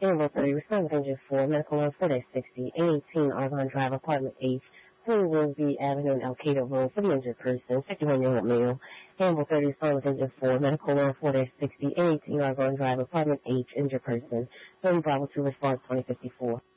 Campbell 30, respond engine 4, medical line 4-60, 18 Argonne Drive, apartment H, 20 Willsby Avenue and Alcado Road for the injured person, 51-year-old male. Campbell 30, respond with engine 4, medical line 4-60, 18 Argonne Drive, apartment H, injured person, 30 Bravo 2, response 2054.